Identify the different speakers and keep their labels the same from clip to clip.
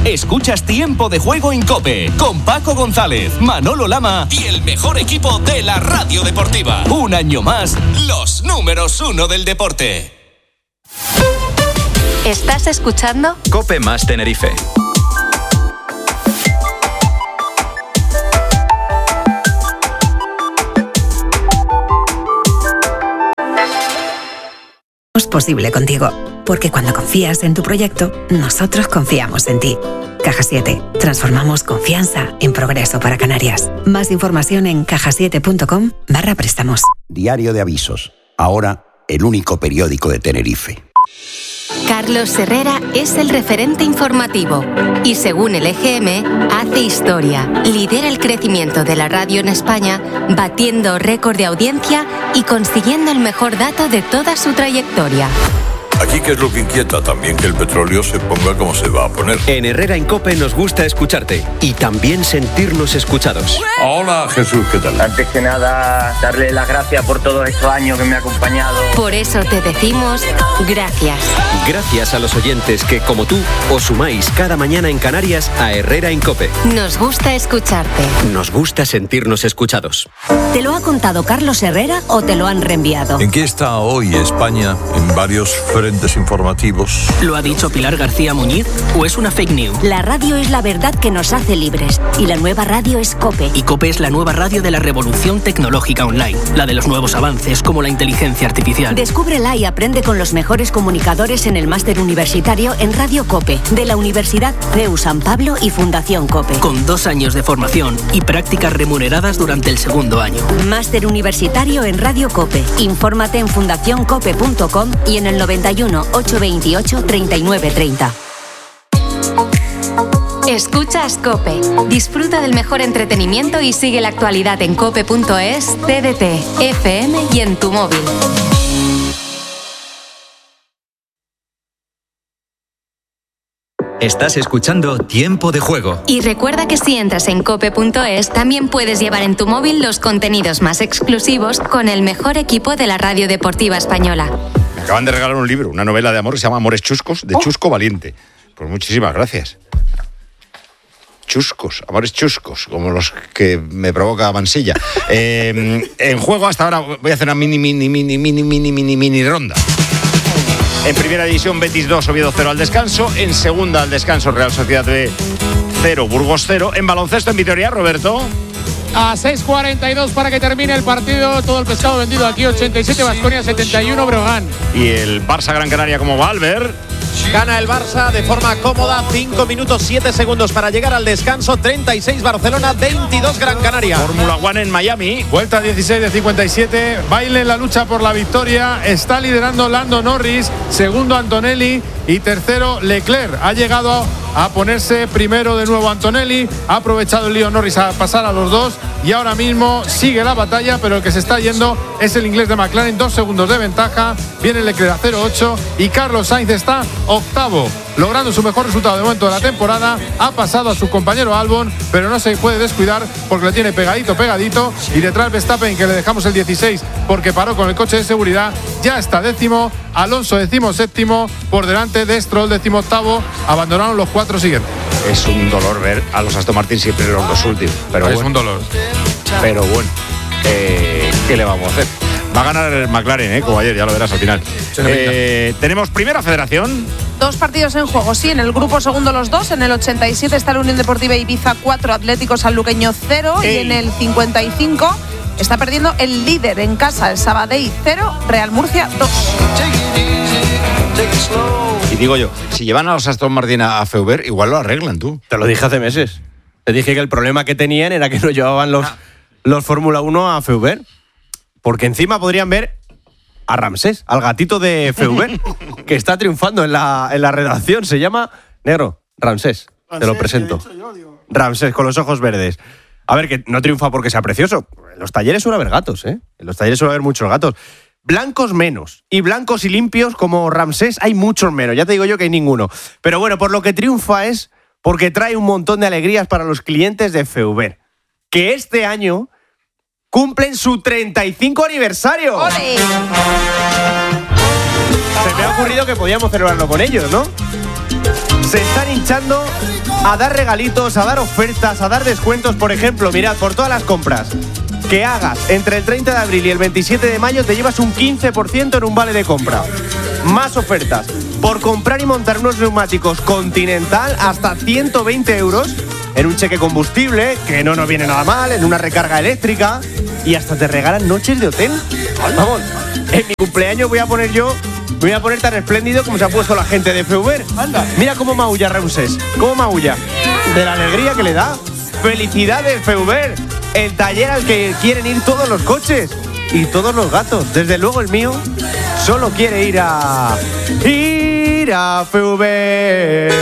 Speaker 1: Escuchas Tiempo de Juego en COPE, con Paco González, Manolo Lama y el mejor equipo de la radio deportiva. Un año más, los números 1 del deporte.
Speaker 2: ¿Estás escuchando?
Speaker 3: COPE más Tenerife.
Speaker 4: Es posible contigo, porque cuando confías en tu proyecto, nosotros confiamos en ti. Caja 7. Transformamos confianza en progreso para Canarias. Más información en cajasiete.com/préstamos.
Speaker 5: Diario de Avisos. Ahora, el único periódico de Tenerife.
Speaker 2: Carlos Herrera es el referente informativo y, según el EGM, hace historia. Lidera el crecimiento de la radio en España, batiendo récord de audiencia y consiguiendo el mejor dato de toda su trayectoria.
Speaker 6: Aquí, ¿qué es lo que inquieta? También que el petróleo se ponga como se va a poner.
Speaker 7: En Herrera en COPE nos gusta escucharte y también sentirnos escuchados.
Speaker 6: Hola, Jesús, ¿qué tal?
Speaker 8: Antes que nada, darle las gracias por todos estos años que me ha acompañado.
Speaker 2: Por eso te decimos gracias.
Speaker 7: Gracias a los oyentes que, como tú, os sumáis cada mañana en Canarias a Herrera en COPE.
Speaker 2: Nos gusta escucharte.
Speaker 7: Nos gusta sentirnos escuchados.
Speaker 9: ¿Te lo ha contado Carlos Herrera o te lo han reenviado?
Speaker 6: ¿En qué está hoy España en varios frentes informativos?
Speaker 10: ¿Lo ha dicho Pilar García Muñiz o es una fake news?
Speaker 9: La radio es la verdad que nos hace libres y la nueva radio es COPE.
Speaker 10: Y COPE es la nueva radio de la revolución tecnológica online, la de los nuevos avances como la inteligencia artificial.
Speaker 9: Descúbrela y aprende con los mejores comunicadores en el máster universitario en Radio COPE de la Universidad CEU San Pablo y Fundación COPE.
Speaker 10: Con 2 años de formación y prácticas remuneradas durante el segundo año.
Speaker 9: Máster universitario en Radio COPE. Infórmate en fundacioncope.com y en el 91 828 3930.
Speaker 2: Escuchas COPE. Disfruta del mejor entretenimiento y sigue la actualidad en cope.es, TDT, FM y en tu móvil.
Speaker 3: Estás escuchando Tiempo de Juego.
Speaker 2: Y recuerda que si entras en cope.es, también puedes llevar en tu móvil los contenidos más exclusivos con el mejor equipo de la radio deportiva española.
Speaker 11: Me acaban de regalar un libro, una novela de amor que se llama Amores Chuscos, de Chusco Valiente. Pues muchísimas gracias. Chuscos, amores chuscos, como los que me provoca Mansilla. En juego hasta ahora voy a hacer una mini ronda. En primera división, Betis 2, Oviedo 0 al descanso. En segunda al descanso, Real Sociedad B 0, Burgos 0. En baloncesto, en Vitoria, Roberto.
Speaker 12: A 6:42 para que termine el partido. Todo el pescado vendido aquí. 87 Baskonia, 71 Breogán.
Speaker 11: Y el Barça Gran Canaria, ¿cómo va, Albert?
Speaker 13: Gana el Barça de forma cómoda, 5 minutos 7 segundos para llegar al descanso, 36 Barcelona, 22 Gran Canaria.
Speaker 11: Fórmula 1 en Miami.
Speaker 14: Vuelta 16 de 57, baile en la lucha por la victoria, está liderando Lando Norris, segundo Antonelli y tercero Leclerc. Ha llegado a ponerse primero de nuevo Antonelli, ha aprovechado el lío Norris a pasar a los dos y ahora mismo sigue la batalla, pero el que se está yendo es el inglés de McLaren, 2 segundos de ventaja, viene Leclerc a 0.8 y Carlos Sainz está octavo, logrando su mejor resultado de momento de la temporada. Ha pasado a su compañero Albon, pero no se puede descuidar porque le tiene pegadito y detrás Verstappen, que le dejamos el 16 porque paró con el coche de seguridad, ya está décimo, Alonso 17º, por delante de Stroll 18º, abandonaron los 4 siguientes.
Speaker 11: Es un dolor ver a los Aston Martin siempre los 2 últimos, pero
Speaker 14: es
Speaker 11: bueno,
Speaker 14: un dolor.
Speaker 11: Pero bueno, ¿qué le vamos a hacer? Va a ganar el McLaren, como ayer, ya lo verás al final. Tenemos primera federación.
Speaker 15: 2 partidos en juego, sí, en el grupo segundo los 2, en el 87 está la Unión Deportiva Ibiza 4, Atlético Sanluqueño 0 y en el 55 está perdiendo el líder en casa, el Sabadell 0, Real Murcia 2.
Speaker 11: Y digo yo, si llevan a los Aston Martin a Feuber, igual lo arreglan tú.
Speaker 16: Te lo dije hace meses. Te dije que el problema que tenían era que no llevaban los Fórmula 1 a Feuber. Porque encima podrían ver a Ramsés, al gatito de Feuber, que está triunfando en la redacción. Se llama Negro, Ramsés, te lo presento. Ramsés, con los ojos verdes. A ver, que no triunfa porque sea precioso. En los talleres suele haber gatos, ¿eh? En los talleres suele haber muchos gatos. Blancos menos. Y blancos y limpios como Ramsés hay muchos menos. Ya te digo yo que hay ninguno. Pero bueno, por lo que triunfa es porque trae un montón de alegrías para los clientes de Feuber. Que este año cumplen su 35 aniversario.
Speaker 15: ¡Ole!
Speaker 16: Se me ha ocurrido que podíamos celebrarlo con ellos, ¿no? Se están hinchando a dar regalitos, a dar ofertas, a dar descuentos. Por ejemplo, mirad, por todas las compras que hagas entre el 30 de abril y el 27 de mayo te llevas un 15% en un vale de compra. Más ofertas. Por comprar y montar unos neumáticos Continental, hasta 120 euros en un cheque combustible, que no nos viene nada mal, en una recarga eléctrica, y hasta te regalan noches de hotel. Vamos, en mi cumpleaños me voy a poner tan espléndido como se ha puesto la gente de FEUBER. Anda. Mira cómo maulla Ramsés, cómo maulla. De la alegría que le da. ¡Felicidades, FEUBER! El taller al que quieren ir todos los coches y todos los gatos. Desde luego el mío solo quiere ir a FEUBER.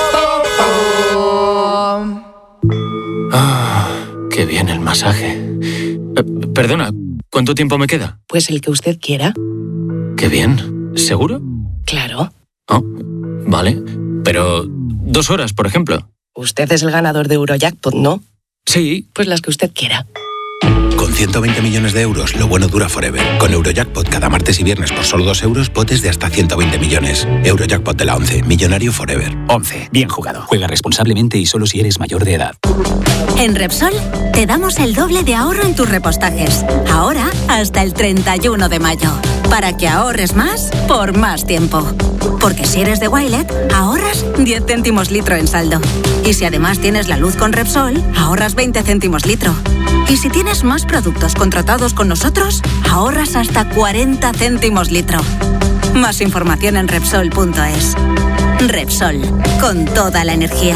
Speaker 17: Qué bien el masaje. Perdona, ¿cuánto tiempo me queda?
Speaker 18: Pues el que usted quiera.
Speaker 17: Qué bien. ¿Seguro?
Speaker 18: Claro.
Speaker 17: Oh, vale. Pero 2 horas, por ejemplo.
Speaker 18: Usted es el ganador de Eurojackpot, ¿no?
Speaker 17: Sí.
Speaker 18: Pues las que usted quiera.
Speaker 19: Con 120 millones de euros, lo bueno dura forever. Con Eurojackpot cada martes y viernes por solo 2 euros, potes de hasta 120 millones. Eurojackpot de la 11, millonario forever.
Speaker 20: 11. Bien jugado. Juega responsablemente y solo si eres mayor de edad.
Speaker 21: En Repsol te damos el doble de ahorro en tus repostajes. Ahora hasta el 31 de mayo. Para que ahorres más por más tiempo. Porque si eres de Wilet, ahorras 10 céntimos litro en saldo. Y si además tienes la luz con Repsol, ahorras 20 céntimos litro. Y si tienes más productos contratados con nosotros, ahorras hasta 40 céntimos litro. Más información en Repsol.es. Repsol, con toda la energía.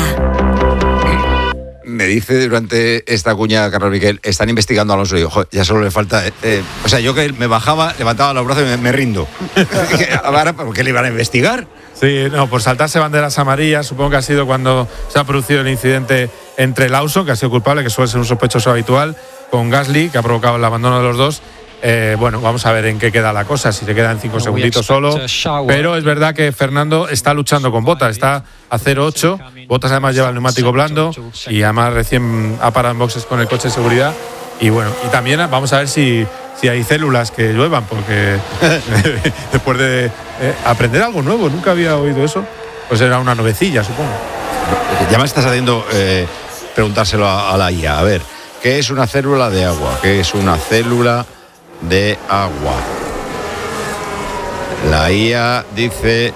Speaker 11: Me dice durante esta cuña, Carlos Miquel, están investigando a Alonso. Y digo, ya solo le falta... o sea, yo que me bajaba, levantaba los brazos y me rindo. Ahora, ¿por qué le iban a investigar?
Speaker 14: Sí, no, por saltarse banderas amarillas. Supongo que ha sido cuando se ha producido el incidente entre Lawson, que ha sido culpable, que suele ser un sospechoso habitual, con Gasly, que ha provocado el abandono de los dos. Bueno, vamos a ver en qué queda la cosa, si se queda en 5 segunditos solo. Pero es verdad que Fernando está luchando con Bottas, está a 0,8. Bottas además lleva el neumático blando y además recién ha parado en boxes con el coche de seguridad. Y bueno, y también vamos a ver si hay células que lluevan, porque después de aprender algo nuevo, nunca había oído eso, pues era una novecilla, supongo.
Speaker 11: Ya me estás haciendo preguntárselo a la IA. A ver, ¿qué es una célula de agua? ¿Qué es una célula de agua? La IA dice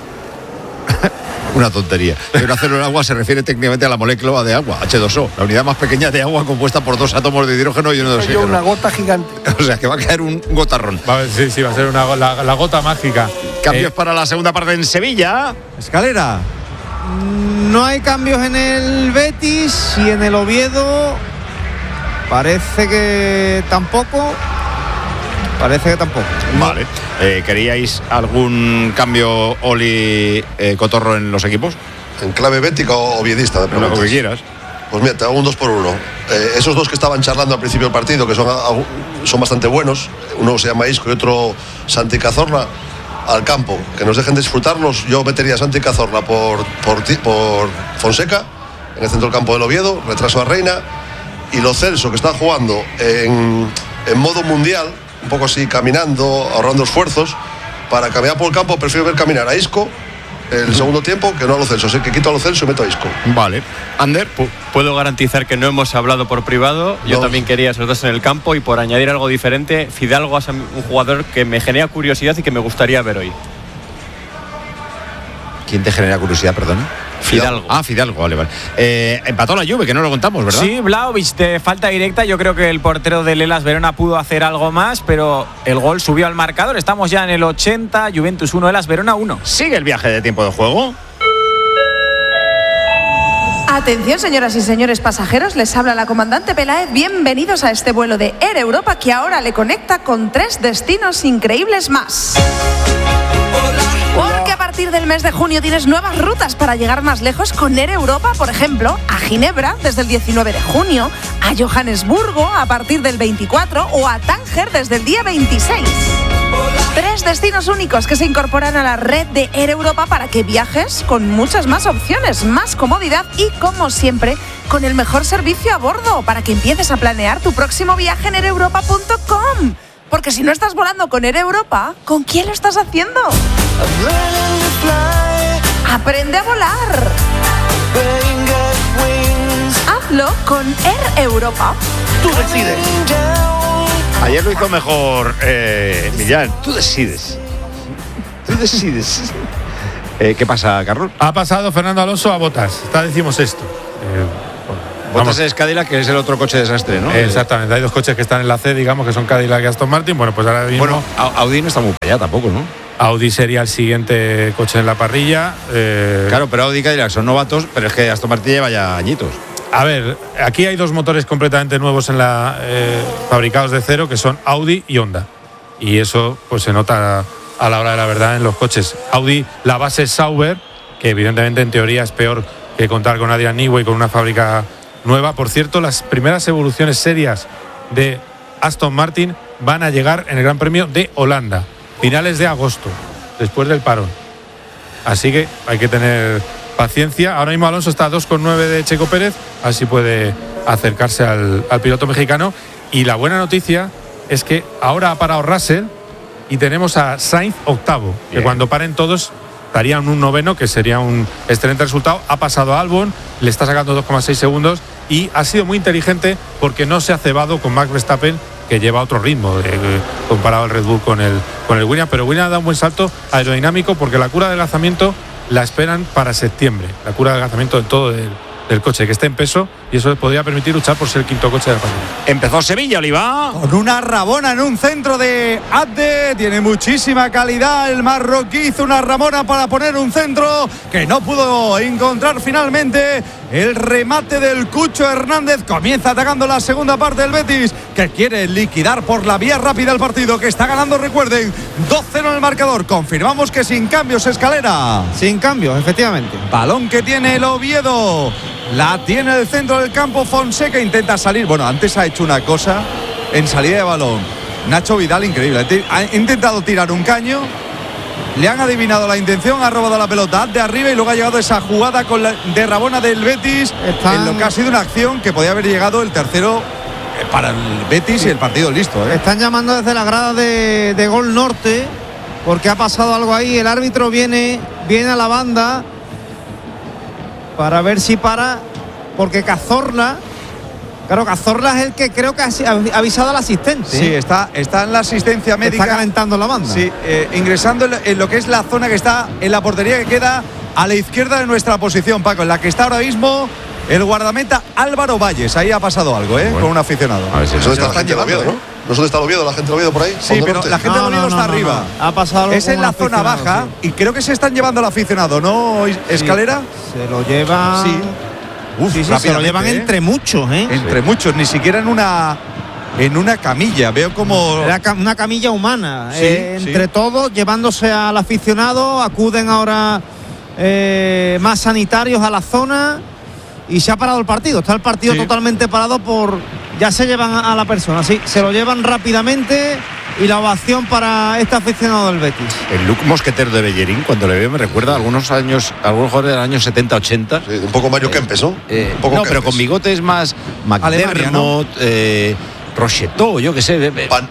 Speaker 11: una tontería. Una célula de agua se refiere técnicamente a la molécula de agua, H2O, la unidad más pequeña de agua compuesta por 2 átomos de hidrógeno y uno de oxígeno.
Speaker 22: Una gota gigante.
Speaker 11: O sea, que va a caer un gotarrón.
Speaker 14: Sí, va a ser la gota mágica.
Speaker 11: Cambios para la segunda parte en Sevilla.
Speaker 23: Escalera. No hay cambios en el Betis y en el Oviedo parece que tampoco.
Speaker 11: Vale. ¿Queríais algún cambio, Oli, Cotorro, en los equipos?
Speaker 24: ¿En clave bética o oviedista?
Speaker 11: Lo que quieras.
Speaker 24: Pues mira, te hago un 2 por 1. Esos dos que estaban charlando al principio del partido, que son bastante buenos, uno se llama Isco y otro Santi Cazorla, al campo, que nos dejen disfrutarlos. Yo metería a Santi Cazorla por Fonseca, en el centro del campo del Oviedo, retraso a Reina, y Lo Celso, que está jugando en modo mundial, un poco así caminando, ahorrando esfuerzos, para caminar por el campo. Prefiero ver caminar a Isco el segundo tiempo que no a Lo Celso. Así que quito a Lo Celso y meto a Isco.
Speaker 11: Vale. Ander,
Speaker 16: puedo garantizar que no hemos hablado por privado. Yo también quería esos dos en el campo, y por añadir algo diferente, Fidalgo es un jugador que me genera curiosidad y que me gustaría ver hoy.
Speaker 11: ¿Quién te genera curiosidad, perdona?
Speaker 16: Fidalgo.
Speaker 11: Fidalgo, vale. Empató la Juve, que no lo contamos, ¿verdad?
Speaker 25: Sí, Vlahovic de falta directa. Yo creo que el portero del Hellas Verona pudo hacer algo más, pero el gol subió al marcador. Estamos ya en el 80, Juventus 1, Hellas Verona 1.
Speaker 11: Sigue el viaje de tiempo de juego.
Speaker 15: Atención, señoras y señores pasajeros, les habla la comandante Peláez. Bienvenidos a este vuelo de Air Europa, que ahora le conecta con 3 destinos increíbles más. Porque a partir del mes de junio tienes nuevas rutas para llegar más lejos con Air Europa, por ejemplo, a Ginebra desde el 19 de junio, a Johannesburgo a partir del 24 o a Tánger desde el día 26. 3 destinos únicos que se incorporan a la red de Air Europa para que viajes con muchas más opciones, más comodidad y, como siempre, con el mejor servicio a bordo para que empieces a planear tu próximo viaje en aireuropa.com. Porque si no estás volando con Air Europa, ¿con quién lo estás haciendo? Aprende a volar. Hazlo con Air Europa.
Speaker 23: Tú decides.
Speaker 11: Ayer lo hizo mejor Millán. Tú decides. ¿Qué pasa, Carlos?
Speaker 14: Ha pasado Fernando Alonso a Bottas. Decimos esto.
Speaker 11: Bottas es Cadillac, que es el otro coche desastre, ¿no?
Speaker 14: Exactamente. Hay dos coches que están en la C, digamos, que son Cadillac y Aston Martin. Bueno, pues ahora mismo.
Speaker 11: Bueno, Audi no está muy para allá tampoco, ¿no?
Speaker 14: Audi sería el siguiente coche en la parrilla.
Speaker 11: Claro, pero Audi y Cadillac son novatos, pero es que Aston Martin lleva ya añitos.
Speaker 14: A ver, aquí hay dos motores completamente nuevos fabricados de cero, que son Audi y Honda. Y eso pues se nota a la hora de la verdad en los coches. Audi, la base es Sauber, que evidentemente en teoría es peor que contar con Adrian Newey con una fábrica nueva. Por cierto, las primeras evoluciones serias de Aston Martin van a llegar en el Gran Premio de Holanda, finales de agosto, después del parón. Así que hay que tener paciencia. Ahora mismo Alonso está a 2,9 de Checo Pérez, así puede acercarse al piloto mexicano. Y la buena noticia es que ahora ha parado Russell y tenemos a Sainz octavo, que cuando paren todos estarían un noveno, que sería un excelente resultado. Ha pasado a Albon, le está sacando 2,6 segundos y ha sido muy inteligente porque no se ha cebado con Max Verstappen, que lleva otro ritmo comparado al Red Bull con el Williams. Pero Williams da un buen salto aerodinámico porque la cura de lanzamiento la esperan para septiembre, la cura de lanzamiento del todo del coche, que esté en peso, y eso les podría permitir luchar por ser el quinto coche de la parrilla.
Speaker 11: Empezó Sevilla, Oliva.
Speaker 1: Con una rabona en un centro de Abde, tiene muchísima calidad el marroquí, hizo una rabona para poner un centro que no pudo encontrar finalmente el remate del Cucho Hernández. Comienza atacando la segunda parte del Betis, que quiere liquidar por la vía rápida el partido, que está ganando, recuerden, 2-0 en el marcador. Confirmamos que sin cambios, Escalera.
Speaker 23: Sin cambios, efectivamente.
Speaker 1: Balón que tiene el Oviedo. La tiene el centro del campo. Fonseca intenta salir. Bueno, antes ha hecho una cosa en salida de balón. Nacho Vidal, increíble. Ha intentado tirar un caño. Le han adivinado la intención. Ha robado la pelota de arriba y luego ha llegado esa jugada de Rabona del Betis. En lo que ha sido una acción que podía haber llegado el tercero para el Betis y el partido listo.
Speaker 23: Están llamando desde la grada de Gol Norte porque ha pasado algo ahí. El árbitro viene a la banda para ver si para, porque Cazorla es el que creo que ha avisado al asistente.
Speaker 1: Sí, está en la asistencia médica.
Speaker 23: Está calentando la banda.
Speaker 1: Sí, ingresando en lo que es la zona que está en la portería, que queda a la izquierda de nuestra posición, Paco, en la que está ahora mismo el guardameta Álvaro Valles. Ahí ha pasado algo, bueno, con un aficionado.
Speaker 24: A ver si eso está la gente de Oviedo, ¿no? ¿No es donde está el Oviedo, la gente de Oviedo por ahí?
Speaker 1: Sí, pero la gente de Oviedo está arriba.
Speaker 23: Ha pasado algo.
Speaker 1: Es en la zona baja, sí. Y creo que se están llevando al aficionado, ¿no, Escalera?
Speaker 23: Sí, se lo llevan.
Speaker 1: Sí.
Speaker 23: Se lo llevan entre muchos,
Speaker 1: Entre muchos, ni siquiera en una camilla. Veo como
Speaker 23: una camilla humana. Entre todos, llevándose al aficionado. Acuden ahora más sanitarios a la zona. Y se ha parado el partido. Está el partido totalmente parado ya se llevan a la persona. Sí, se lo llevan rápidamente. Y la ovación para este aficionado del Betis.
Speaker 11: El look mosquetero de Bellerín, cuando le veo, me recuerda a algunos jugadores del año 70-80.
Speaker 24: Sí, un poco Mario Kempes, ¿no?
Speaker 11: Pero con bigotes más McDermott, Rocheteau, yo qué sé.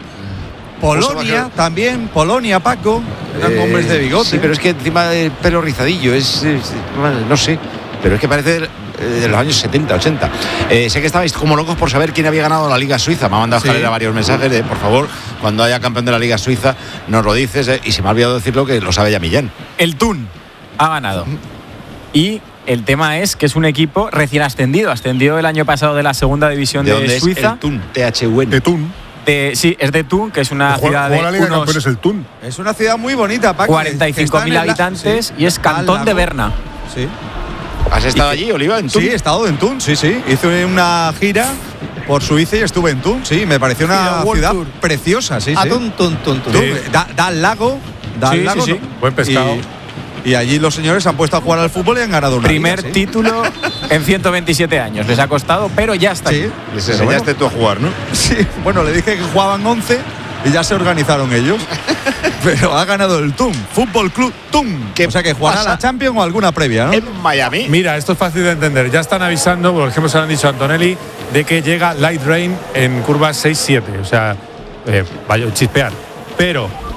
Speaker 1: Polonia también, Polonia, Paco. Eran hombres de bigote.
Speaker 11: Sí, pero es que encima del pelo rizadillo, no sé. Pero es que parece de los años 70, 80. Sé que estabais como locos por saber quién había ganado la Liga Suiza. Me ha mandado Escalera varios mensajes de, por favor, cuando haya campeón de la Liga Suiza, nos lo dices. Y se me ha olvidado decirlo, que lo sabe ya Millán.
Speaker 25: El Thun ha ganado. Y el tema es que es un equipo recién ascendido. Ascendió el año pasado de la segunda división de Suiza.
Speaker 11: Es el Thun, THUN.
Speaker 14: De Thun.
Speaker 25: Sí, es de Thun, que es una ciudad de
Speaker 14: unos... el Thun.
Speaker 1: Es una ciudad muy bonita, Paco.
Speaker 25: 45.000 habitantes y es cantón de Berna.
Speaker 1: Sí.
Speaker 11: ¿Has estado allí, Oliva, en Thun?
Speaker 1: Sí, he estado en Thun, sí. Hice una gira por Suiza y estuve en Thun. Sí, me pareció una ciudad preciosa, sí.
Speaker 23: Thun.
Speaker 1: Da al lago.
Speaker 23: Sí.
Speaker 14: Buen pescado.
Speaker 1: Y allí los señores han puesto a jugar al fútbol y han ganado una
Speaker 25: primer liga, título en 127 años. Les ha costado, pero ya está.
Speaker 11: Sí, les enseñaste tú a jugar, ¿no?
Speaker 1: Sí, bueno, le dije que jugaban 11 y ya se organizaron ellos. Pero ha ganado el Thun, Fútbol Club Thun. O sea que jugará la Champions o alguna previa, ¿no?
Speaker 11: En Miami.
Speaker 14: Mira, esto es fácil de entender. Ya están avisando, por ejemplo, se lo han dicho a Antonelli, de que llega light rain en curvas 6-7. O sea, vaya, chispear. Pero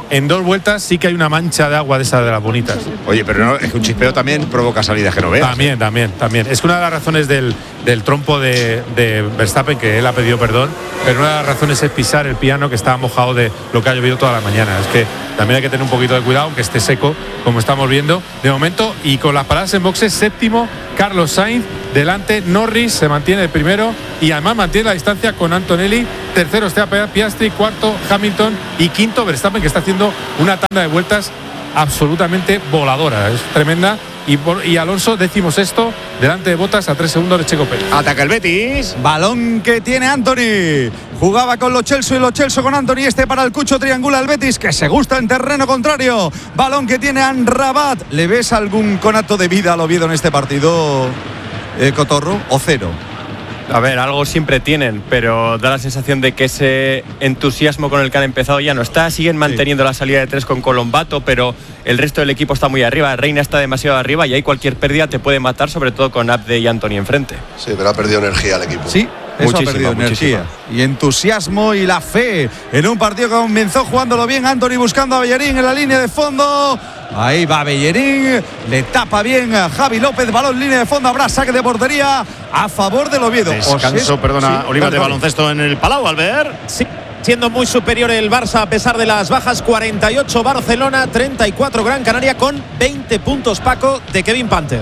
Speaker 14: en 2 vueltas sí que hay una mancha de agua de esas de las bonitas.
Speaker 11: Oye, pero no, es que un chispeo también provoca salidas que no veas.
Speaker 14: También. Es que una de las razones del trompo de Verstappen, que él ha pedido perdón, pero una de las razones es pisar el piano que estaba mojado de lo que ha llovido toda la mañana. Es que también hay que tener un poquito de cuidado, aunque esté seco, como estamos viendo de momento. Y con las paradas en boxes, séptimo Carlos Sainz, delante Norris se mantiene el primero y además mantiene la distancia con Antonelli. Tercero está Piastri, cuarto Hamilton y quinto Verstappen, que está haciendo una tanda de vueltas absolutamente voladora. Es tremenda. Y Alonso, 16º, delante de Bottas a 3 segundos de Checo Pérez.
Speaker 11: Ataca el Betis.
Speaker 1: Balón que tiene Anthony. Jugaba con Lo Celso y Lo Celso con Anthony. Este para el Cucho, triangula el Betis, que se gusta en terreno contrario. Balón que tiene Amrabat. ¿Le ves algún conato de vida al Oviedo en este partido, Cotorro, o cero?
Speaker 16: A ver, algo siempre tienen, pero da la sensación de que ese entusiasmo con el que han empezado ya no está. Siguen manteniendo la salida de 3 con Colombato, pero el resto del equipo está muy arriba. Reina está demasiado arriba y ahí cualquier pérdida te puede matar, sobre todo con Abde y Anthony enfrente.
Speaker 24: Sí, pero ha perdido energía el equipo.
Speaker 1: Sí, eso ha perdido energía y entusiasmo y la fe en un partido que comenzó jugándolo bien. Anthony buscando a Bellerín en la línea de fondo. Ahí va Bellerín, le tapa bien a Javi López, balón línea de fondo, habrá saque de portería a favor del Oviedo.
Speaker 11: Descanso, Olivas de baloncesto en el Palau, Albert.
Speaker 13: Sí, siendo muy superior el Barça a pesar de las bajas. 48 Barcelona, 34 Gran Canaria, con 20 puntos, Paco, de Kevin Panther.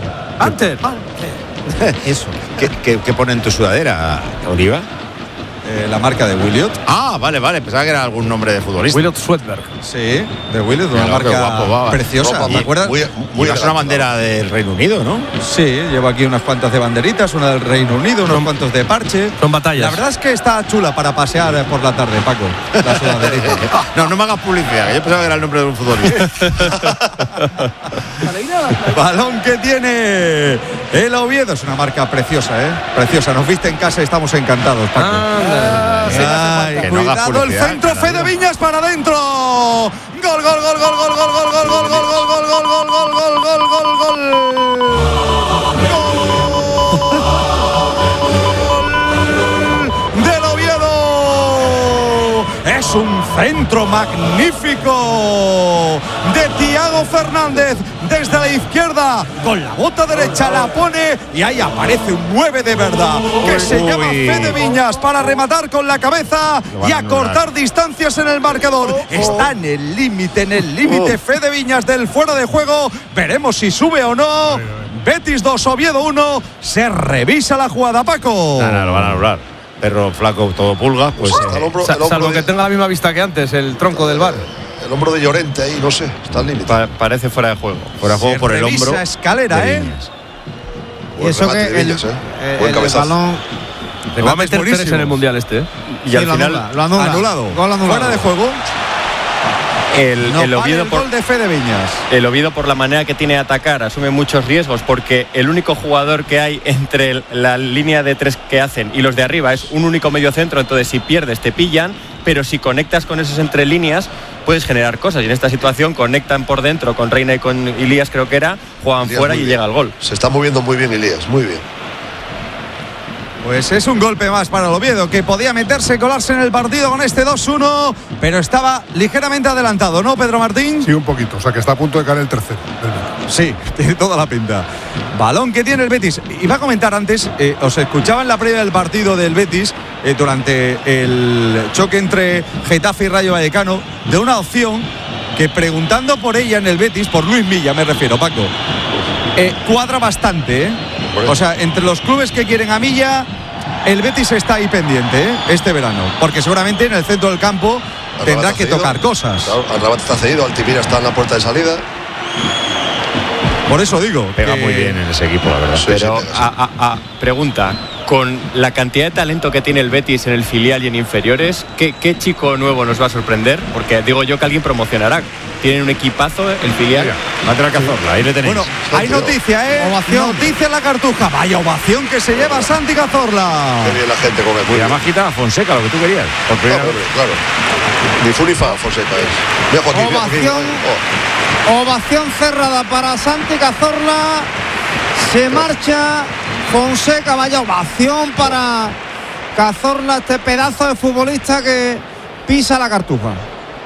Speaker 11: Eso. ¿Qué pone en tu sudadera, Oliva?
Speaker 1: La marca de Williot.
Speaker 11: Ah, vale, pensaba que era algún nombre de futbolista.
Speaker 14: Williot Swedberg.
Speaker 1: Sí, de Williot, una marca preciosa. ¿Me acuerdas?
Speaker 11: Es una bandera del Reino Unido, ¿no?
Speaker 1: Sí, llevo aquí unas cuantas de banderitas, una del Reino Unido, unos cuantos de parche.
Speaker 16: Son batallas.
Speaker 1: La verdad es que está chula para pasear por la tarde, Paco. La sudaderita.
Speaker 11: No me hagas publicidad, que yo pensaba que era el nombre de un futbolista.
Speaker 1: Balón que tiene el Oviedo. Es una marca preciosa, preciosa. Nos viste en casa y estamos encantados, Paco. Ay, cuidado el centro, Fede Viñas para adentro. Gol, gol, gol, gol, gol, gol, gol, gol, gol, gol, gol, gol, gol, gol, gol, gol, gol, gol del Oviedo. Es un centro magnífico de Thiago Fernández desde la izquierda, con la bota derecha la pone y ahí aparece un 9 de verdad que se llama Fede Viñas para rematar con la cabeza y acortar distancias en el marcador. Está en el límite Fede Viñas del fuera de juego. Veremos si sube o no. Betis 2, Oviedo 1. Se revisa la jugada, Paco.
Speaker 11: Lo van a anular. Perro flaco, todo pulga, pues
Speaker 16: salvo que tenga la misma vista que antes, el tronco del bar.
Speaker 24: El hombro de Llorente ahí, no sé, está al límite.
Speaker 16: Parece fuera de juego.
Speaker 11: Fuera de juego por el hombro.
Speaker 1: Esa escalera,
Speaker 23: Y eso que el balón
Speaker 16: le va a meter 3 en el mundial y
Speaker 23: sí,
Speaker 16: al final
Speaker 23: lo anula.
Speaker 1: Anulado.
Speaker 23: Gol anulado.
Speaker 1: Fuera de juego.
Speaker 16: El Oviedo
Speaker 1: el gol de Fede Viñas.
Speaker 16: El Oviedo, por la manera que tiene de atacar, asume muchos riesgos, porque el único jugador que hay entre la línea de 3 que hacen y los de arriba es un único medio centro. Entonces, si pierdes te pillan, pero si conectas con esos entre líneas puedes generar cosas, y en esta situación conectan por dentro con Reina y con Ilías, creo que era, juegan fuera y llega el gol.
Speaker 24: Se está moviendo muy bien Ilías, muy bien.
Speaker 1: Pues es un golpe más para el Oviedo, que podía meterse, colarse en el partido con este 2-1, pero estaba ligeramente adelantado, ¿no, Pedro Martín?
Speaker 4: Sí, un poquito, o sea que está a punto de caer el tercero.
Speaker 1: Sí, tiene toda la pinta. Balón que tiene el Betis. Iba a comentar antes, os escuchaba en la previa del partido del Betis, durante el choque entre Getafe y Rayo Vallecano, de una opción que, preguntando por ella en el Betis, por Luis Milla me refiero, Paco, cuadra bastante, O sea, entre los clubes que quieren a Milla, el Betis está ahí pendiente, este verano, porque seguramente en el centro del campo tendrá que tocar cosas.
Speaker 24: Claro, Amrabat está cedido, Altimira está en la puerta de salida.
Speaker 1: Por eso digo.
Speaker 11: Pega muy bien en ese equipo, la verdad.
Speaker 16: Pero, pregunta, con la cantidad de talento que tiene el Betis en el filial y en inferiores, ¿qué chico nuevo nos va a sorprender? Porque digo yo que alguien promocionará. Tienen un equipazo el filial.
Speaker 11: Lateral Cazorla, ahí le tenéis.
Speaker 1: Bueno, hay noticia, ovación. Noticia en la Cartuja. Vaya ovación que se lleva Santi Cazorla.
Speaker 24: Qué bien la gente come.
Speaker 11: Y además quita a Fonseca, lo que tú querías. Por primera vez.
Speaker 24: Claro. Ni Funifa, Fonseca es. Mira, Joaquín,
Speaker 23: ovación. Ovación cerrada para Santi Cazorla. Se marcha Fonseca. Vaya ovación para Cazorla, este pedazo de futbolista que pisa la Cartuja.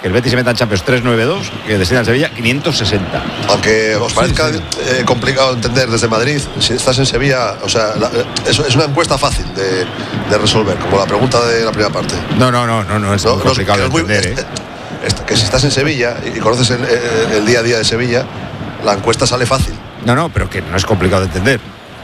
Speaker 11: que el Betis se meta en Champions 3-9-2, que descienda al Sevilla 560.
Speaker 24: Aunque os parezca complicado de entender desde Madrid, si estás en Sevilla, o sea, es una encuesta fácil de resolver, como la pregunta de la primera parte.
Speaker 11: No, es complicado de entender.
Speaker 24: Que si estás en Sevilla y conoces el día a día de Sevilla, la encuesta sale fácil.
Speaker 11: No, pero que no es complicado de entender.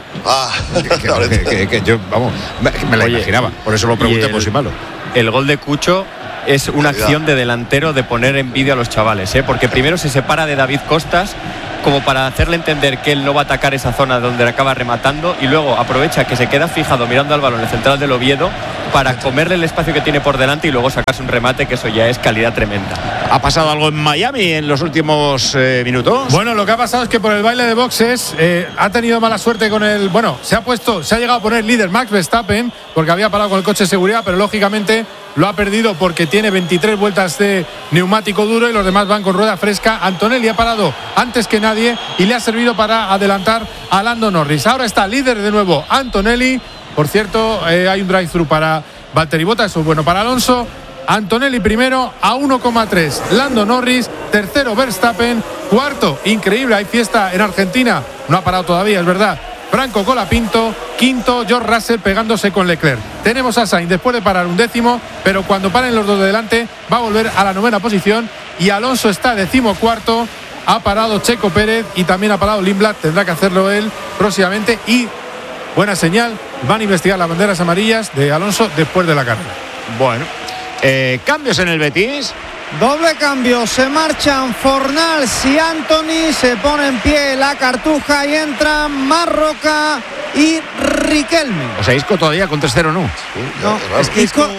Speaker 11: Que yo, vamos, me la imaginaba. Por eso lo pregunté por si malo.
Speaker 16: El gol de Cucho es una acción de delantero de poner en vídeo a los chavales, porque primero se separa de David Costas como para hacerle entender que él no va a atacar esa zona donde acaba rematando, y luego aprovecha que se queda fijado mirando al balón en el central del Oviedo para comerle el espacio que tiene por delante y luego sacarse un remate, que eso ya es calidad tremenda.
Speaker 11: ¿Ha pasado algo en Miami en los últimos minutos?
Speaker 14: Bueno, lo que ha pasado es que por el baile de boxes ha tenido mala suerte con el... Bueno, se ha llegado a poner líder Max Verstappen porque había parado con el coche de seguridad, pero lógicamente lo ha perdido porque tiene 23 vueltas de neumático duro y los demás van con rueda fresca. Antonelli ha parado antes que nadie y le ha servido para adelantar a Lando Norris. Ahora está líder de nuevo Antonelli. Por cierto, hay un drive-thru para Valtteri Bottas, eso es bueno para Alonso. Antonelli primero a 1,3. Lando Norris, tercero Verstappen, cuarto, increíble, hay fiesta en Argentina, no ha parado todavía, es verdad, Franco Colapinto, quinto George Russell pegándose con Leclerc. Tenemos a Sainz después de parar un décimo, pero cuando paren los dos de delante va a volver a la 9ª posición, y Alonso está 14º, ha parado Checo Pérez y también ha parado Lindblad, tendrá que hacerlo él próximamente, y buena señal, van a investigar las banderas amarillas de Alonso después de la carrera.
Speaker 11: Bueno, cambios en el Betis.
Speaker 23: Doble cambio, se marchan Fornals y Antony, se pone en pie la Cartuja y entran Marroca y Riquelme.
Speaker 11: O sea, Isco todavía con 3-0 no.
Speaker 23: Es que Isco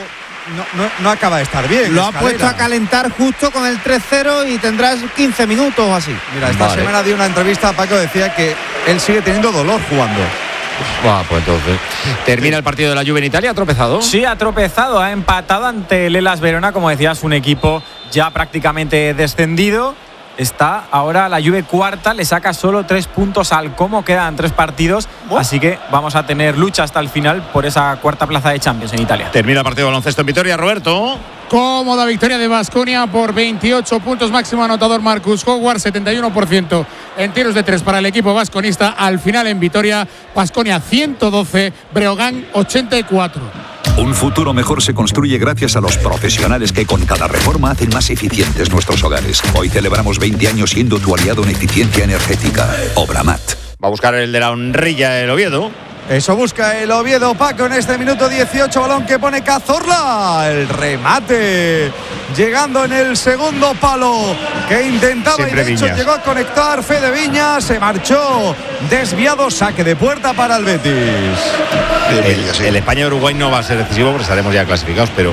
Speaker 1: no acaba de estar bien.
Speaker 23: Lo ha puesto a calentar justo con el 3-0 y tendrás 15 minutos o así.
Speaker 1: Mira, esta semana dio una entrevista a Paco, decía que él sigue teniendo dolor jugando.
Speaker 11: Pues entonces termina el partido de la Juve en Italia. ¿Ha tropezado?
Speaker 25: Sí, ha tropezado, ha empatado ante el Hellas Verona, como decías, un equipo ya prácticamente descendido. Está ahora la Juve cuarta, le saca solo 3 puntos al Como, quedan 3 partidos, así que vamos a tener lucha hasta el final por esa cuarta plaza de Champions en Italia.
Speaker 11: Termina el partido de baloncesto en Vitoria, Roberto.
Speaker 12: Cómoda victoria de Baskonia por 28 puntos, máximo anotador Marcus Howard, 71% en tiros de 3 para el equipo vasconista. Al final en Vitoria, Baskonia 112, Breogán 84.
Speaker 3: Un futuro mejor se construye gracias a los profesionales que con cada reforma hacen más eficientes nuestros hogares. Hoy celebramos 20 años siendo tu aliado en eficiencia energética. Obramat.
Speaker 11: Va a buscar el de la honrilla el Oviedo.
Speaker 1: Eso busca el Oviedo, Paco, en este minuto 18, balón que pone Cazorla, el remate, llegando en el segundo palo, que intentaba siempre y de hecho Viñas. Llegó a conectar Fede Viñas, se marchó, desviado, saque de puerta para el Betis.
Speaker 11: El España-Uruguay no va a ser decisivo porque estaremos ya clasificados, pero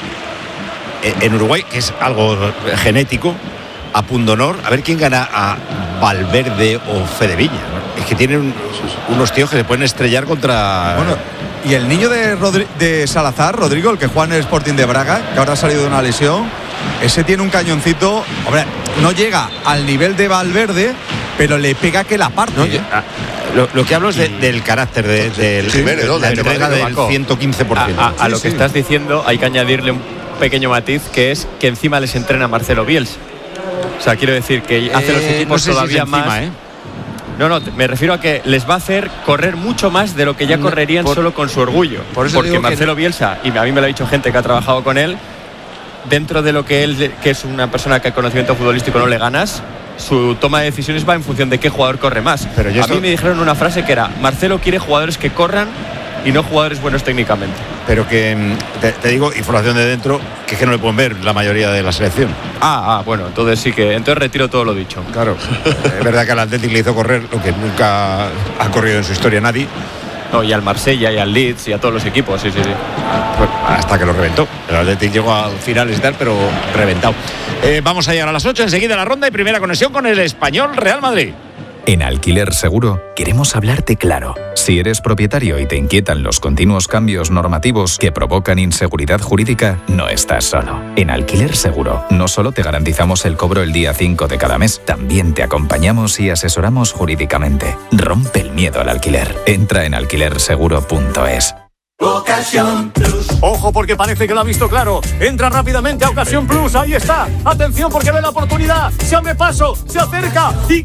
Speaker 11: en Uruguay, que es algo genético, a pundonor, a ver quién gana a Valverde o Fede Viñas, ¿no? Es que tienen unos tíos que se pueden estrellar contra...
Speaker 1: Bueno, y el niño de Salazar, Rodrigo, el que juega en el Sporting de Braga, que ahora ha salido de una lesión, ese tiene un cañoncito, hombre, no llega al nivel de Valverde, pero le pega que la parte.
Speaker 11: No, lo que hablo es del carácter de la entrega del 115%.
Speaker 16: A lo que estás diciendo hay que añadirle un pequeño matiz, que es que encima les entrena Marcelo Bielsa. O sea, quiero decir que hace los equipos no sé todavía si más... No, me refiero a que les va a hacer correr mucho más de lo que ya correrían solo con su orgullo. Porque Marcelo Bielsa, y a mí me lo ha dicho gente que ha trabajado con él, dentro de lo que él, que es una persona que conocimiento futbolístico no le ganas, su toma de decisiones va en función de qué jugador corre más. Pero a mí me dijeron una frase que era: Marcelo quiere jugadores que corran y no jugadores buenos técnicamente.
Speaker 11: Pero que te digo, información de dentro, que es que no le pueden ver la mayoría de la selección.
Speaker 16: Bueno, entonces retiro todo lo dicho.
Speaker 11: Claro, es verdad que al Atlético le hizo correr lo que nunca ha corrido en su historia nadie.
Speaker 16: No, y al Marsella y al Leeds y a todos los equipos, sí.
Speaker 11: Pues hasta que lo reventó. El Atlético llegó a finales y tal, pero reventado. Vamos a llegar a las 8, enseguida la ronda y primera conexión con el Español Real Madrid.
Speaker 8: En Alquiler Seguro queremos hablarte claro. Si eres propietario y te inquietan los continuos cambios normativos que provocan inseguridad jurídica, no estás solo. En Alquiler Seguro no solo te garantizamos el cobro el día 5 de cada mes, también te acompañamos y asesoramos jurídicamente. Rompe el miedo al alquiler. Entra en alquilerseguro.es.
Speaker 2: Ocasión Plus. Ojo porque parece que lo ha visto claro. Entra rápidamente a Ocasión Plus. Ahí está. Atención porque ve la oportunidad. Se abre paso, se acerca y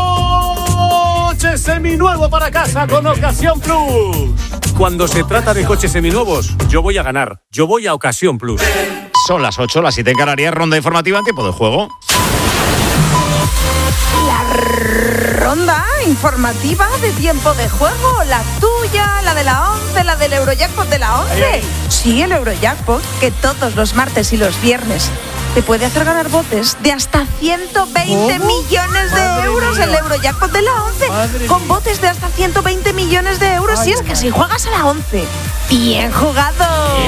Speaker 2: coche seminuevo para casa con Ocasión Plus. Cuando se trata de coches seminuevos, yo voy a ganar. Yo voy a Ocasión Plus.
Speaker 11: Son las 8, las 7 en Canarias, ronda informativa en tiempo de juego.
Speaker 15: La ronda informativa de tiempo de juego, la tuya, la de la 11, la del Eurojackpot de la 11. Sí, el Eurojackpot, que todos los martes y los viernes te puede hacer ganar botes de hasta 120 millones de euros. El Eurojackpot de la 11, con botes de hasta 120 millones de euros. Si es que si juegas a la 11, bien jugado.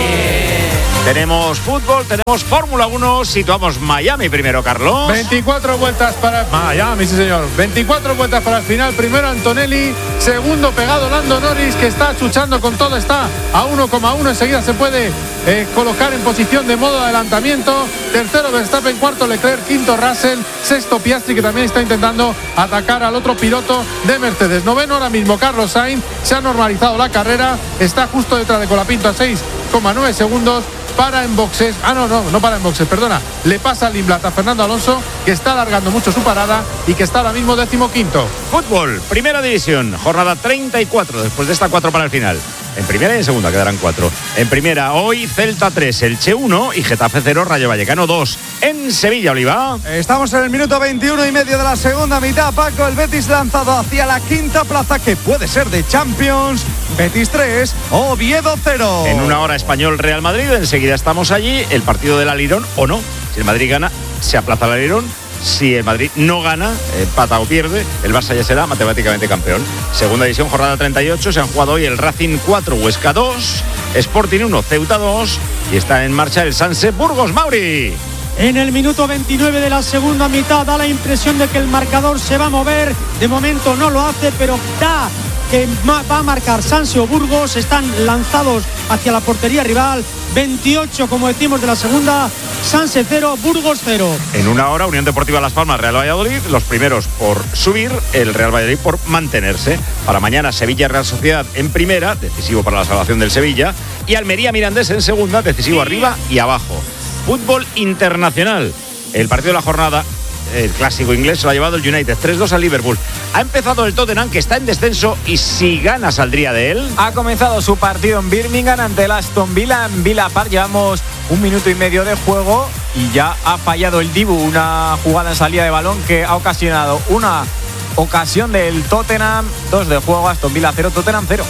Speaker 11: Tenemos fútbol, tenemos Fórmula 1, situamos Miami primero, Carlos.
Speaker 14: 24 vueltas para Miami, sí señor. 24 vueltas para el final. Primero Antonelli, segundo pegado Lando Norris, que está chuchando con todo, está a 1,1. Enseguida se puede colocar en posición de modo adelantamiento. Tercero Verstappen, cuarto Leclerc, quinto Russell, sexto Piastri, que también está intentando atacar al otro piloto de Mercedes. Noveno ahora mismo Carlos Sainz, se ha normalizado la carrera, está justo detrás de Colapinto a 6,9 segundos. Para en boxes, no para en boxes, perdona, le pasa al Limblad a Fernando Alonso, que está alargando mucho su parada y que está ahora mismo 15º.
Speaker 11: Fútbol, primera división, jornada 34, después de esta 4 para el final. En primera y en segunda quedarán 4. En primera, hoy Celta 3, Elche 1 y Getafe 0, Rayo Vallecano 2. En Sevilla, Oliva.
Speaker 1: Estamos en el minuto 21 y medio de la segunda mitad, Paco. El Betis lanzado hacia la quinta plaza, que puede ser de Champions. Betis 3, Oviedo 0.
Speaker 11: En una hora Español Real Madrid, enseguida estamos allí. El partido del Alirón o no. Si el Madrid gana, se aplaza el Alirón. Si el Madrid no gana, empata o pierde, el Barça ya será matemáticamente campeón. Segunda división, jornada 38. Se han jugado hoy el Racing 4, Huesca 2, Sporting 1, Ceuta 2 y está en marcha el Sanse Burgos. Mauri.
Speaker 5: En el minuto 29 de la segunda mitad da la impresión de que el marcador se va a mover. De momento no lo hace, pero da que va a marcar Sanse o Burgos. Están lanzados hacia la portería rival. 28, como decimos, de la segunda. Sanse 0, Burgos 0.
Speaker 11: En una hora, Unión Deportiva Las Palmas, Real Valladolid, los primeros por subir, el Real Valladolid por mantenerse. Para mañana, Sevilla Real Sociedad en primera, decisivo para la salvación del Sevilla, y Almería Mirandés en segunda, decisivo arriba y abajo. Fútbol internacional, el partido de la jornada, el clásico inglés, se lo ha llevado el United 3-2 al Liverpool. Ha empezado el Tottenham, que está en descenso, y si gana saldría de él.
Speaker 25: Ha comenzado su partido en Birmingham ante el Aston Villa en Villa Park. Llevamos 1 minuto y medio de juego y ya ha fallado el Dibu, una jugada en salida de balón que ha ocasionado una ocasión del Tottenham. 2 de juego, Aston Villa 0, Tottenham 0.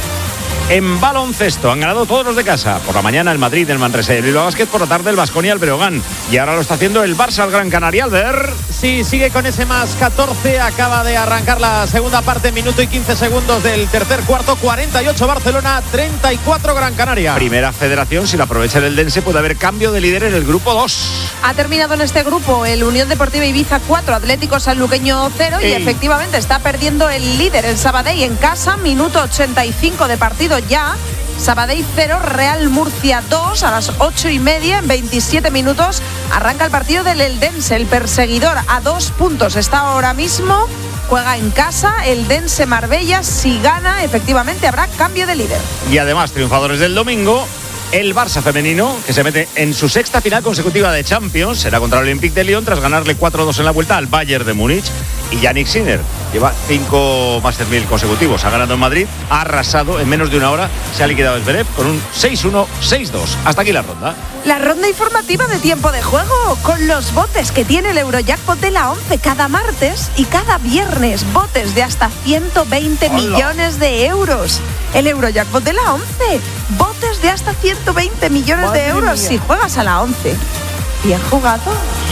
Speaker 11: En baloncesto han ganado todos los de casa. Por la mañana el Madrid, el Manresa y el Bilbao Basket. Por la tarde el Baskonia, el Breogán. Y ahora lo está haciendo el Barça, el Gran Canaria, Albert.
Speaker 13: Sí, sigue con ese más 14. Acaba de arrancar la segunda parte, minuto y 15 segundos del tercer cuarto. 48 Barcelona, 34 Gran Canaria.
Speaker 11: Primera federación, si la aprovecha el Eldense, puede haber cambio de líder en el grupo 2.
Speaker 15: Ha terminado en este grupo el Unión Deportiva Ibiza 4, Atlético Sanluqueño 0. Y efectivamente está perdiendo el líder, el Sabadell, en casa. Minuto 85 de partido ya. Sabadell 0, Real Murcia 2. A las 8:30, en 27 minutos, arranca el partido del Eldense. El perseguidor a 2 puntos está ahora mismo. Juega en casa el Dense Marbella. Si gana, efectivamente habrá cambio de líder.
Speaker 11: Y además, triunfadores del domingo, el Barça femenino, que se mete en su sexta final consecutiva de Champions. Será contra el Olympique de Lyon tras ganarle 4-2 en la vuelta al Bayern de Múnich. Y Yannick Sinner lleva 5 Masters 1000 consecutivos. Ha ganado en Madrid, ha arrasado en menos de una hora. Se ha liquidado el Zverev con un 6-1, 6-2. Hasta aquí la ronda.
Speaker 15: La ronda informativa de tiempo de juego, con los botes que tiene el Eurojackpot de la 11 cada martes y cada viernes. Botes de hasta 120 millones de euros. El Eurojackpot de la 11. Botes de hasta 120 millones de euros si juegas a la 11. Bien jugado.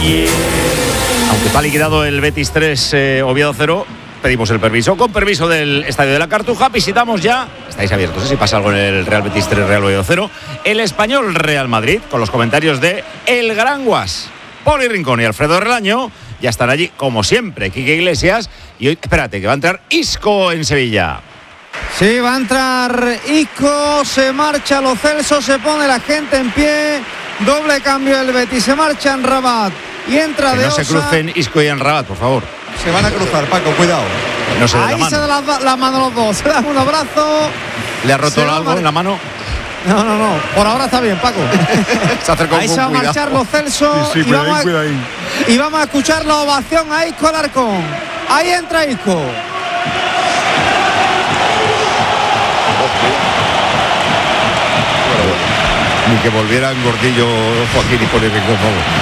Speaker 11: Aunque está liquidado el Betis 3, Oviedo 0, pedimos el permiso. Con permiso del Estadio de la Cartuja, visitamos ya, estáis abiertos, si pasa algo en el Real Betis 3, Real Oviedo 0, el Español Real Madrid, con los comentarios de El Gran Guas, Poli Rincón y Alfredo Relaño. Ya están allí, como siempre, Quique Iglesias. Y hoy, espérate, que va a entrar Isco en Sevilla.
Speaker 23: Sí, va a entrar Isco, se marcha Lo Celso, se pone la gente en pie. Doble cambio del Betis, se marcha en Rabat y entra
Speaker 11: que
Speaker 23: de
Speaker 11: no
Speaker 23: Osa.
Speaker 11: se crucen Isco y en Rabat, por favor.
Speaker 1: Se van a cruzar, Paco, cuidado.
Speaker 11: No se den
Speaker 23: Ahí
Speaker 11: la mano.
Speaker 23: se dan la mano los dos, se dan un abrazo.
Speaker 11: ¿Le ha roto algo en la mano?
Speaker 23: No. Por ahora está bien, Paco. Ahí se va a marchar Lo Celso.
Speaker 14: Sí, cuidado.
Speaker 23: Y vamos a escuchar la ovación a Isco Alarcón. Ahí entra Isco.
Speaker 11: Ni que volvieran Gordillo, Joaquín y Poli Rincón,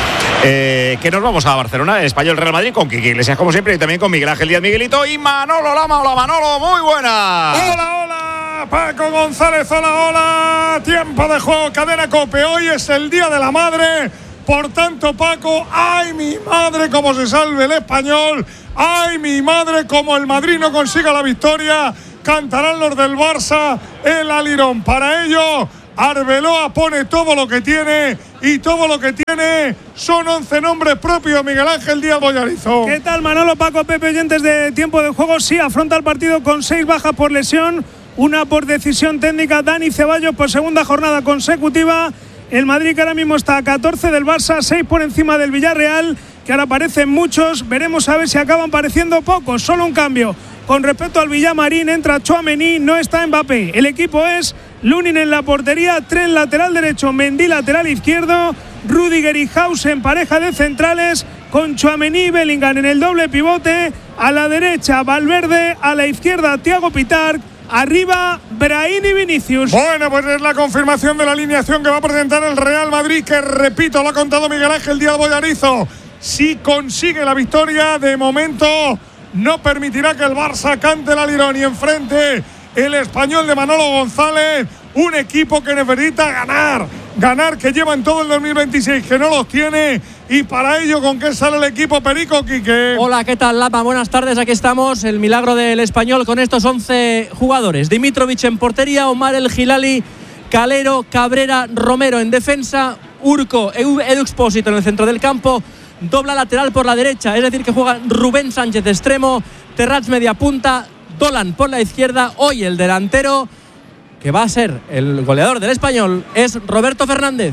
Speaker 11: que nos vamos a Barcelona, el Español Real Madrid, con Quique Iglesias como siempre, y también con Miguel Ángel Díaz Miguelito y Manolo Lama. Hola Manolo, muy buena.
Speaker 14: Hola, Paco González, hola. Tiempo de juego, Cadena COPE. Hoy es el Día de la Madre. Por tanto, Paco, ¡ay, mi madre, cómo se salve el Español! ¡Ay, mi madre, como el Madrid no consiga la victoria! Cantarán los del Barça el alirón. Para ello, Arbeloa pone todo lo que tiene, y todo lo que tiene son 11 nombres propios. Miguel Ángel Díaz Bollarizo.
Speaker 9: ¿Qué tal, Manolo, Paco, Pepe, oyentes de Tiempo de Juego? Sí, afronta el partido con 6 bajas por lesión, una por decisión técnica. Dani Ceballos por segunda jornada consecutiva. El Madrid, que ahora mismo está a 14 del Barça, 6 por encima del Villarreal, que ahora parecen muchos. Veremos a ver si acaban pareciendo pocos. Solo un cambio. Con respecto al Villamarín, entra Tchouaméni, no está Mbappé. El equipo es Lunin en la portería, Tren lateral derecho, Mendy lateral izquierdo, Rüdiger y Hausen pareja de centrales, con Tchouaméni y Bellingham en el doble pivote. A la derecha Valverde, a la izquierda Thiago Pitar, arriba Brahim y Vinicius.
Speaker 14: Bueno, pues es la confirmación de la alineación que va a presentar el Real Madrid, que repito, lo ha contado Miguel Ángel Díaz Bollarizo. Si consigue la victoria, de momento no permitirá que el Barça cante el alirón, y enfrente el Español de Manolo González, un equipo que necesita ganar, que lleva en todo el 2026, que no los tiene. Y para ello, ¿con qué sale el equipo, Perico, Quique?
Speaker 10: Hola, ¿qué tal, Lapa? Buenas tardes, aquí estamos. El milagro del Español con estos 11 jugadores. Dimitrovic en portería, Omar El Hilali, Calero, Cabrera, Romero en defensa, Urco, Edu Expósito en el centro del campo, dobla lateral por la derecha, es decir, que juega Rubén Sánchez de extremo, Terrats media punta, Dolan por la izquierda. Hoy el delantero que va a ser el goleador del Español es Roberto Fernández.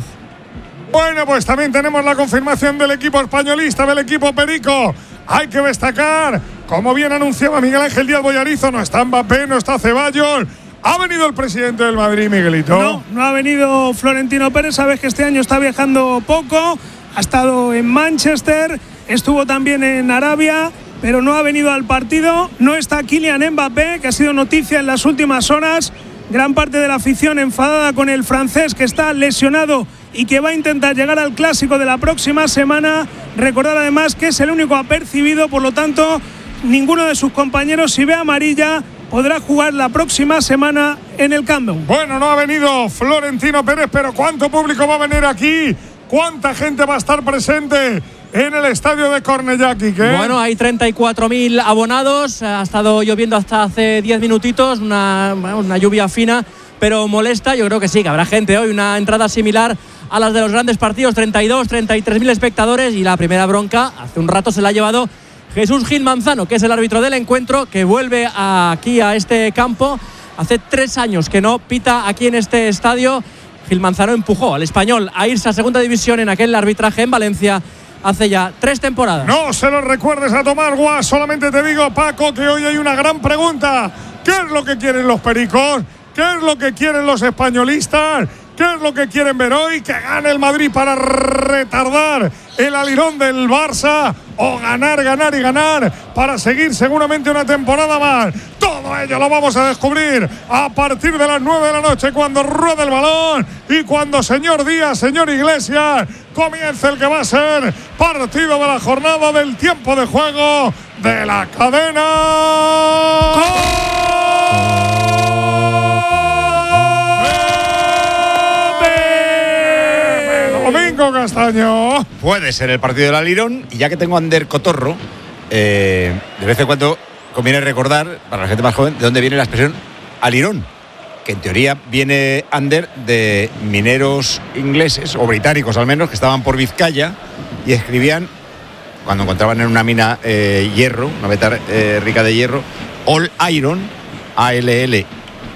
Speaker 14: Bueno, pues también tenemos la confirmación del equipo españolista, del equipo Perico. Hay que destacar, como bien anunciaba Miguel Ángel Díaz Bollarizo, no está Mbappé, no está Ceballos. ¿Ha venido el presidente del Madrid, Miguelito?
Speaker 9: No ha venido Florentino Pérez. Sabes que este año está viajando poco. Ha estado en Manchester, estuvo también en Arabia, pero no ha venido al partido. No está Kylian Mbappé, que ha sido noticia en las últimas horas. Gran parte de la afición enfadada con el francés, que está lesionado y que va a intentar llegar al clásico de la próxima semana. Recordar además que es el único apercibido, por lo tanto, ninguno de sus compañeros, si ve amarilla, podrá jugar la próxima semana en el Camp Nou.
Speaker 14: Bueno, no ha venido Florentino Pérez, pero ¿cuánto público va a venir aquí? ¿Cuánta gente va a estar presente en el estadio de Cornellà, Quique?
Speaker 10: Bueno, hay 34.000 abonados. Ha estado lloviendo hasta hace 10 minutitos, una lluvia fina, pero molesta. Yo creo que sí, que habrá gente hoy. Una entrada similar a las de los grandes partidos, 33.000 espectadores. Y la primera bronca, hace un rato se la ha llevado Jesús Gil Manzano, que es el árbitro del encuentro, que vuelve aquí a este campo. Hace 3 años que no pita aquí en este estadio. Gil Manzano empujó al Español a irse a segunda división en aquel arbitraje en Valencia hace ya 3 temporadas.
Speaker 14: No se lo recuerdes a Tomás Guas, solamente te digo, Paco, que hoy hay una gran pregunta. ¿Qué es lo que quieren los pericos? ¿Qué es lo que quieren los españolistas? ¿Qué es lo que quieren ver hoy? ¿Que gane el Madrid para retardar el alirón del Barça? ¿O ganar y ganar para seguir seguramente una temporada más? Todo ello lo vamos a descubrir a partir de las 9 de la noche, cuando ruede el balón y cuando, señor Díaz, señor Iglesias, comience el que va a ser partido de la jornada del tiempo de juego de la cadena. Domingo Castaño.
Speaker 11: Puede ser el partido del alirón, y ya que tengo a Ander Cotorro, de vez en cuando conviene recordar, para la gente más joven, de dónde viene la expresión alirón, que en teoría viene, Ander, de mineros ingleses, o británicos al menos, que estaban por Vizcaya y escribían, cuando encontraban en una mina hierro, una veta rica de hierro, all iron, A-L-L-I-R-O-N,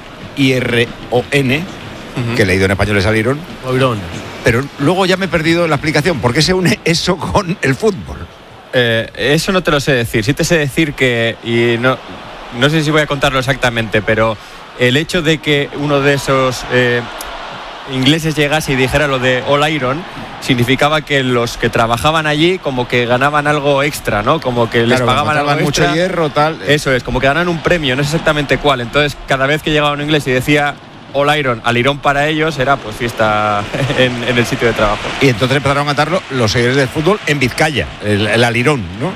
Speaker 11: que leído en español es alirón. Pero luego ya me he perdido la explicación. ¿Por qué se une eso con el fútbol?
Speaker 17: Eso no te lo sé decir. Sí te sé decir que, y no sé si voy a contarlo exactamente, pero el hecho de que uno de esos ingleses llegase y dijera lo de All Iron, significaba que los que trabajaban allí como que ganaban algo extra, ¿no? Como que les pagaban algo
Speaker 11: mucho
Speaker 17: extra.
Speaker 11: Hierro, tal.
Speaker 17: Eso es, como que ganan un premio, no sé exactamente cuál. Entonces, cada vez que llegaba un inglés y decía All Iron, alirón para ellos, era pues fiesta en el sitio de trabajo.
Speaker 11: Y entonces empezaron a cantarlo los seguidores del fútbol en Vizcaya, el alirón, ¿no?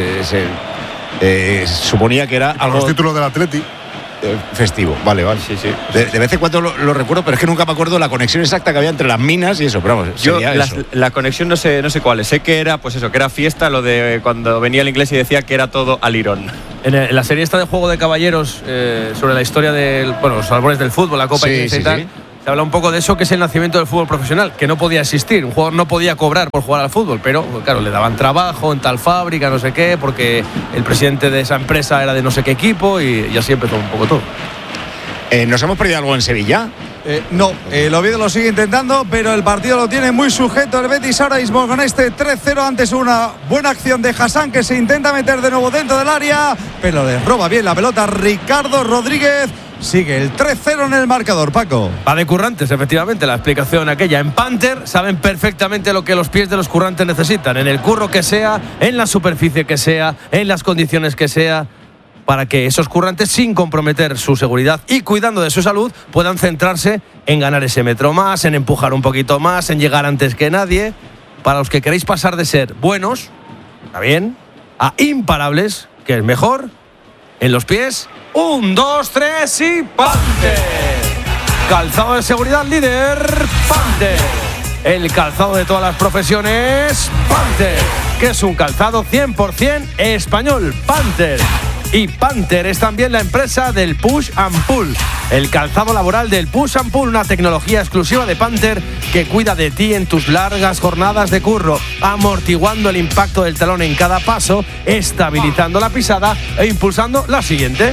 Speaker 11: Suponía que era algo.
Speaker 4: Los títulos del Atleti.
Speaker 11: Festivo, vale.
Speaker 17: Sí.
Speaker 11: De vez en cuando lo recuerdo, pero es que nunca me acuerdo la conexión exacta que había entre las minas y eso, pero vamos,
Speaker 17: yo
Speaker 11: eso.
Speaker 17: La conexión no sé cuál es. Sé que era, pues eso, que era fiesta, lo de cuando venía el inglés y decía que era todo alirón.
Speaker 7: En la serie esta de Juego de Caballeros, sobre la historia de los albores del fútbol, la Copa Inglesa y tal, se habla un poco de eso, que es el nacimiento del fútbol profesional, que no podía existir. Un jugador no podía cobrar por jugar al fútbol, pero claro, le daban trabajo en tal fábrica, no sé qué, porque el presidente de esa empresa era de no sé qué equipo y así empezó un poco todo.
Speaker 11: ¿Nos hemos perdido algo en Sevilla?
Speaker 1: No, el Oviedo lo sigue intentando, pero el partido lo tiene muy sujeto el Betis ahora mismo con este 3-0. Antes una buena acción de Hassan, que se intenta meter de nuevo dentro del área, pero le roba bien la pelota Ricardo Rodríguez. Sigue el 3-0 en el marcador, Paco.
Speaker 7: Va de currantes, efectivamente, la explicación aquella. En Panther saben perfectamente lo que los pies de los currantes necesitan, en el curro que sea, en la superficie que sea, en las condiciones que sea, para que esos currantes, sin comprometer su seguridad y cuidando de su salud, puedan centrarse en ganar ese metro más, en empujar un poquito más, en llegar antes que nadie. Para los que queréis pasar de ser buenos, está bien, a imparables, que es mejor, en los pies. 1, 2, 3 y Panther. Calzado de seguridad líder, Panther. El calzado de todas las profesiones, Panther. Que es un calzado 100% español, Panther. Y Panther es también la empresa del Push and Pull, el calzado laboral del Push and Pull, una tecnología exclusiva de Panther que cuida de ti en tus largas jornadas de curro, amortiguando el impacto del talón en cada paso, estabilizando la pisada e impulsando la siguiente.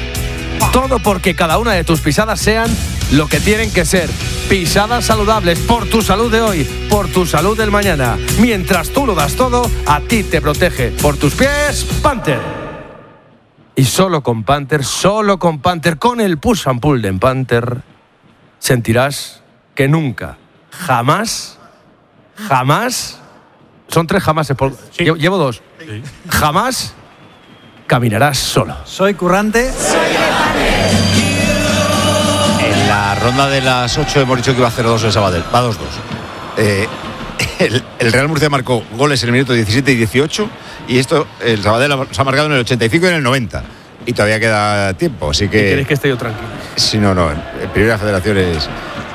Speaker 7: Todo porque cada una de tus pisadas sean lo que tienen que ser. Pisadas saludables por tu salud de hoy, por tu salud del mañana. Mientras tú lo das todo, a ti te protege. Por tus pies, Panther. Y solo con Panther, con el Push and Pull de Panther, sentirás que nunca, jamás, son 3 jamases, llevo 2, jamás caminarás solo.
Speaker 25: Soy currante.
Speaker 11: En la ronda de las 8 hemos dicho que iba a 0-2 el Sabadell, va 2-2. El Real Murcia marcó goles en el minuto 17 y 18 y esto el Sabadell se ha marcado en el 85 y en el 90 y todavía queda tiempo, así que...
Speaker 7: ¿Queréis que esté yo tranquilo?
Speaker 11: Sí, no, en Primera Federación es...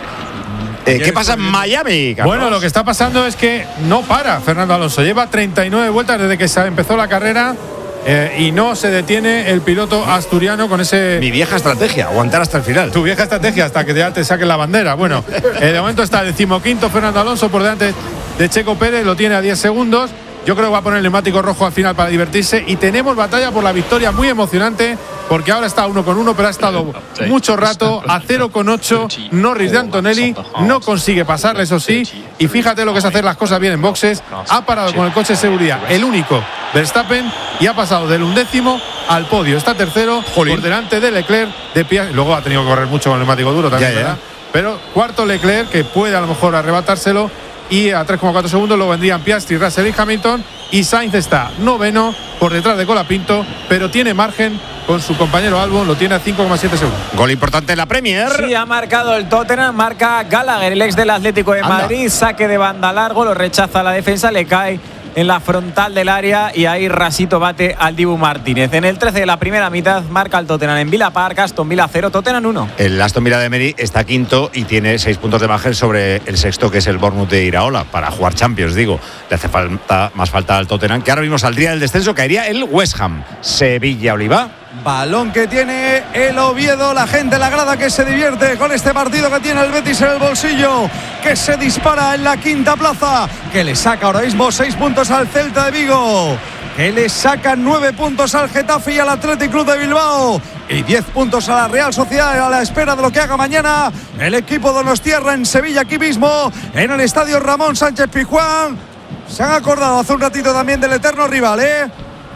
Speaker 11: ¿Qué pasa en Miami, Carlos?
Speaker 14: Bueno, lo que está pasando es que no para Fernando Alonso, lleva 39 vueltas desde que empezó la carrera y no se detiene el piloto asturiano con ese...
Speaker 11: Mi vieja estrategia, aguantar hasta el final.
Speaker 14: Tu vieja estrategia hasta que ya te saquen la bandera. Bueno, de momento está el 15º Fernando Alonso por delante de Checo Pérez, lo tiene a 10 segundos. Yo creo que va a poner el neumático rojo al final para divertirse y tenemos batalla por la victoria muy emocionante porque ahora está 1-1, pero ha estado mucho rato a 0,8. Norris de Antonelli no consigue pasarle, eso sí, y fíjate lo que es hacer las cosas bien en boxes. Ha parado con el coche de seguridad, el único Verstappen, y ha pasado del 11º al podio. Está tercero por delante de Leclerc, de Piastri. Luego ha tenido que correr mucho con el neumático duro también, ¿verdad? Pero cuarto Leclerc, que puede a lo mejor arrebatárselo. Y a 3,4 segundos lo vendrían Piastri, Russell y Hamilton. Y Sainz está 9º por detrás de Colapinto, pero tiene margen con su compañero Albon, lo tiene a 5,7 segundos.
Speaker 11: Gol importante en la Premier.
Speaker 25: Sí, ha marcado el Tottenham, marca Gallagher, el ex del Atlético de Madrid. Saque de banda largo, lo rechaza la defensa, le cae en la frontal del área y ahí rasito bate al Dibu Martínez. En el 13 de la primera mitad marca el Tottenham en Villa Park, Aston Villa 0, Tottenham 1.
Speaker 11: El Aston Villa de Emery está quinto y tiene 6 puntos de margen sobre el sexto, que es el Bournemouth de Iraola, para jugar Champions, digo. Le hace más falta al Tottenham, que ahora mismo saldría del descenso, caería el West Ham. Sevilla, Oliva.
Speaker 1: Balón que tiene el Oviedo, la gente, la grada que se divierte con este partido que tiene el Betis en el bolsillo, que se dispara en la quinta plaza, que le saca ahora mismo 6 puntos al Celta de Vigo, que le saca 9 puntos al Getafe y al Athletic Club de Bilbao y 10 puntos a la Real Sociedad, a la espera de lo que haga mañana el equipo donostiarra en Sevilla, aquí mismo en el estadio Ramón Sánchez Pizjuán. Se han acordado hace un ratito también del eterno rival,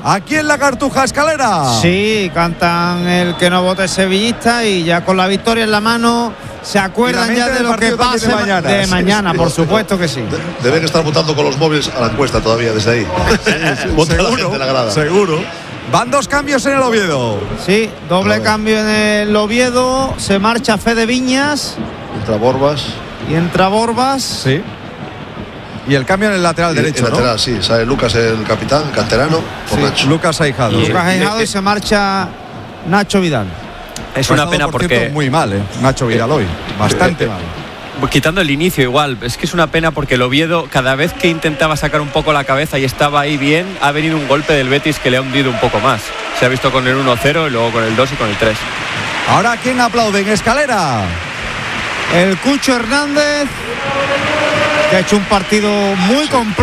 Speaker 1: aquí en la Cartuja, Escalera.
Speaker 23: Sí, cantan el que no vote sevillista y ya con la victoria en la mano se acuerdan ya de lo que pase de mañana, por supuesto que sí.
Speaker 24: Deben estar votando con los móviles a la encuesta todavía desde ahí. Vota la gente en la grada.
Speaker 1: Seguro. Van 2 cambios en el Oviedo.
Speaker 23: Sí, doble cambio en el Oviedo. Se marcha Fede Viñas.
Speaker 24: Entra Borbas.
Speaker 23: Y entra Borbas.
Speaker 1: Sí. Y el cambio en el lateral derecho.
Speaker 24: El lateral, sí. Sale Lucas, el capitán, canterano, por Nacho.
Speaker 1: Lucas Ahijado.
Speaker 23: Lucas Ahijado y se marcha Nacho Vidal.
Speaker 17: Es una pena porque.
Speaker 1: Cierto, muy mal, Nacho Vidal hoy. Bastante mal.
Speaker 17: Quitando el inicio igual, es que es una pena porque el Oviedo cada vez que intentaba sacar un poco la cabeza y estaba ahí bien, ha venido un golpe del Betis que le ha hundido un poco más. Se ha visto con el 1-0 y luego con el 2 y con el 3.
Speaker 1: Ahora, ¿quién aplaude en Escalera?
Speaker 23: El Cucho Hernández, que ha hecho un partido muy completo.